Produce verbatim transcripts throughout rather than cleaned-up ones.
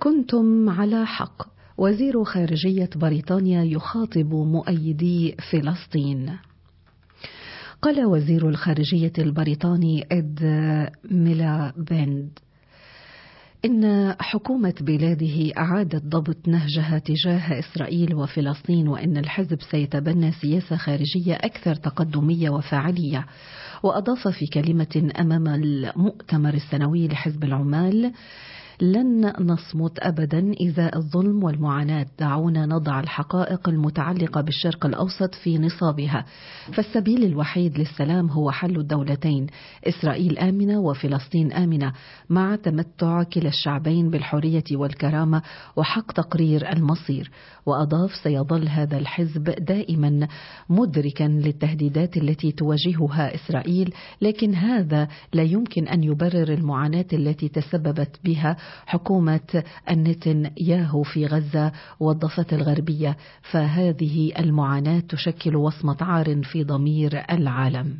كنتم على حق. وزير خارجية بريطانيا يخاطب مؤيدي فلسطين. قال وزير الخارجية البريطاني إد ميلابند إن حكومة بلاده أعادت ضبط نهجها تجاه إسرائيل وفلسطين، وإن الحزب سيتبنى سياسة خارجية أكثر تقدمية وفاعلية. وأضاف في كلمة أمام المؤتمر السنوي لحزب العمال: لن نصمت أبدا إزاء الظلم والمعاناة، دعونا نضع الحقائق المتعلقة بالشرق الأوسط في نصابها، فالسبيل الوحيد للسلام هو حل الدولتين، إسرائيل آمنة وفلسطين آمنة، مع تمتع كلا الشعبين بالحرية والكرامة وحق تقرير المصير. وأضاف: سيظل هذا الحزب دائما مدركا للتهديدات التي تواجهها إسرائيل، لكن هذا لا يمكن أن يبرر المعاناة التي تسببت بها حكومة نتنياهو في غزة والضفة الغربية، فهذه المعاناة تشكل وصمة عار في ضمير العالم.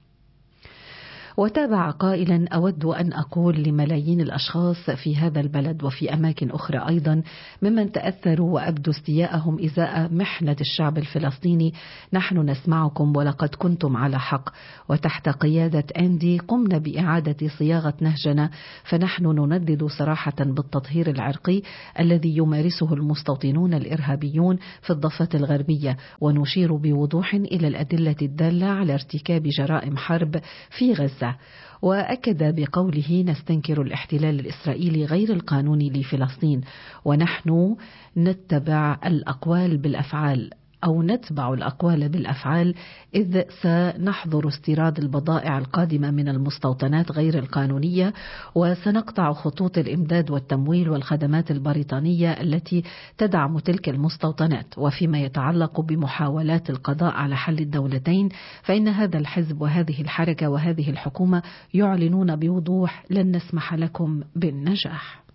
وتابع قائلا: أود أن أقول لملايين الأشخاص في هذا البلد وفي أماكن أخرى أيضا ممن تأثروا وأبدوا استياءهم إزاء محنة الشعب الفلسطيني: نحن نسمعكم ولقد كنتم على حق، وتحت قيادة أندي قمنا بإعادة صياغة نهجنا، فنحن نندد صراحة بالتطهير العرقي الذي يمارسه المستوطنون الإرهابيون في الضفة الغربية، ونشير بوضوح إلى الأدلة الدالة على ارتكاب جرائم حرب في غزة. وأكد بقوله: نستنكر الاحتلال الإسرائيلي غير القانوني لفلسطين، ونحن نتبع الأقوال بالأفعال أو نتبع الأقوال بالأفعال، إذ سنحظر استيراد البضائع القادمة من المستوطنات غير القانونية، وسنقطع خطوط الإمداد والتمويل والخدمات البريطانية التي تدعم تلك المستوطنات. وفيما يتعلق بمحاولات القضاء على حل الدولتين، فإن هذا الحزب وهذه الحركة وهذه الحكومة يعلنون بوضوح: لن نسمح لكم بالنجاح.